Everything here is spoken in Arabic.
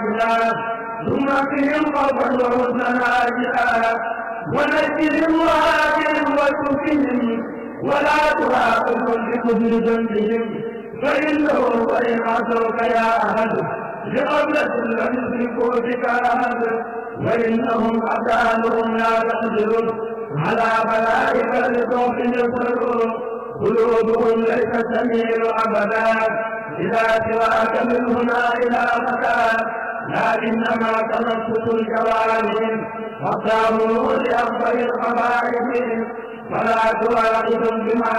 عاجلا ثم فيهم خوفا وحزنا عاجلا ونجهم وآجهم وتوفهم ولا تراقبهم بكفر ذنبهم فإنه وإن عصوك يا أحد لقبلة لم يشركوا بك أحد وإنهم أبدانهم لا تقدر على بلائك لصوت يسر قلوبهم ليس تميل أبدا إلى سواك من هنا إلى مكان لكنما تنصت الجوانب وقاموا لأخبر القبائل فلا تواعدهم بما